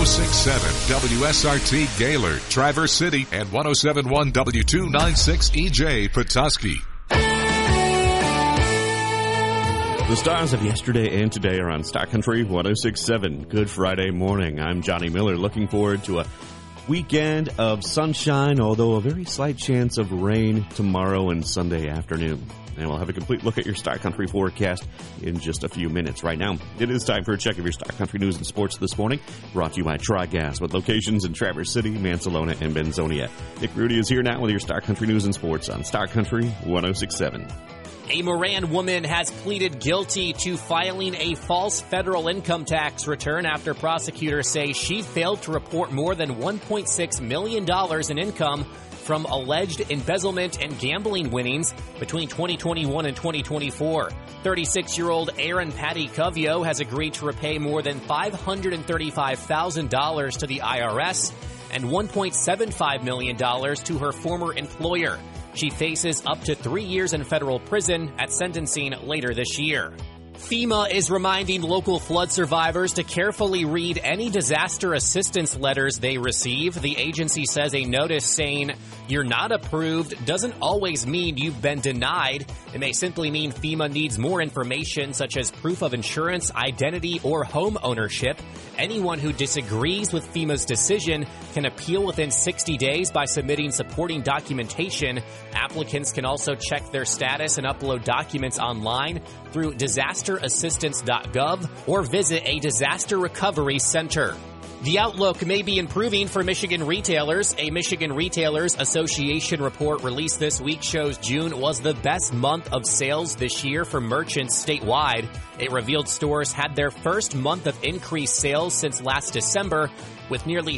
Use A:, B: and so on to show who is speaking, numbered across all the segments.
A: 106.7 WSRT Gaylord, Traverse City, and 107.1 W296 EJ Petoskey.
B: The stars of yesterday and today are on Star Country 106.7. Good Friday morning. I'm Johnny Miller, looking forward to a weekend of sunshine, although a very slight chance of rain tomorrow and Sunday afternoon. And we'll have a complete look at your Star Country forecast in just a few minutes. Right now, it is time for a check of your Star Country news and sports this morning, brought to you by Tri-Gas, with locations in Traverse City, Mansalona, and Benzonia. Nick Rudy is here now with your Star Country news and sports on Star Country 106.7.
C: A Moran woman has pleaded guilty to filing a false federal income tax return after prosecutors say she failed to report more than $1.6 million in income from alleged embezzlement and gambling winnings between 2021 and 2024. 36-year-old Erin Patty Covio has agreed to repay more than $535,000 to the IRS and $1.75 million to her former employer. She faces up to 3 years in federal prison at sentencing later this year. FEMA is reminding local flood survivors to carefully read any disaster assistance letters they receive. The agency says a notice saying you're not approved doesn't always mean you've been denied. It may simply mean FEMA needs more information, such as proof of insurance, identity, or home ownership. Anyone who disagrees with FEMA's decision can appeal within 60 days by submitting supporting documentation. Applicants can also check their status and upload documents online through disasterassistance.gov or visit a disaster recovery center. The outlook may be improving for Michigan retailers. A Michigan Retailers Association report released this week shows June was the best month of sales this year for merchants statewide. It revealed stores had their first month of increased sales since last December, with nearly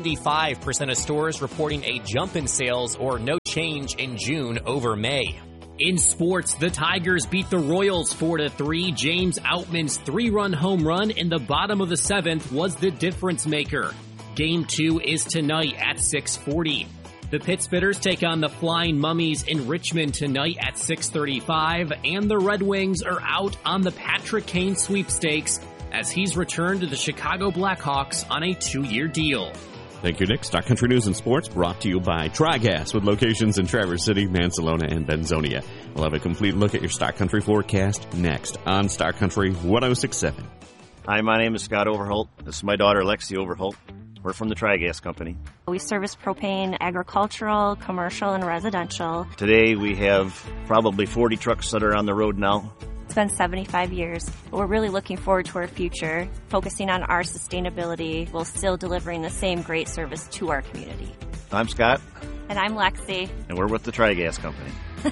C: 75% of stores reporting a jump in sales or no change in June over May. In sports, the Tigers beat the Royals 4-3. James Outman's 3-run home run in the bottom of the 7th was the difference maker. Game 2 is tonight at 6:40. The Pittsburghers take on the Flying Mummies in Richmond tonight at 6:35, and the Red Wings are out on the Patrick Kane sweepstakes as he's returned to the Chicago Blackhawks on a 2-year deal.
B: Thank you, Nick. Star Country News and Sports brought to you by Tri-Gas, with locations in Traverse City, Mansalona, and Benzonia. We'll have a complete look at your Star Country forecast next on Star Country 106.7.
D: Hi, my name is Scott Overholt. This is my daughter, Lexi Overholt. We're from the Tri-Gas Company.
E: We service propane, agricultural, commercial, and residential.
D: Today we have probably 40 trucks that are on the road now.
E: It's been 75 years. We're really looking forward to our future, focusing on our sustainability while still delivering the same great service to our community.
D: I'm Scott.
E: And I'm Lexi.
D: And we're with the Tri-Gas Company.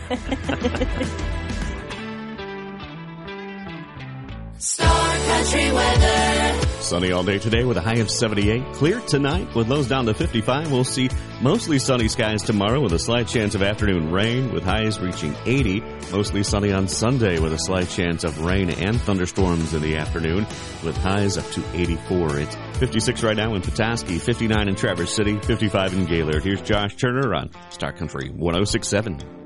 F: Star Country weather.
B: Sunny all day today with a high of 78. Clear tonight with lows down to 55. We'll see mostly sunny skies tomorrow with a slight chance of afternoon rain with highs reaching 80. Mostly sunny on Sunday with a slight chance of rain and thunderstorms in the afternoon with highs up to 84. It's 56 right now in Petoskey, 59 in Traverse City, 55 in Gaylord. Here's Josh Turner on Star Country 106.7.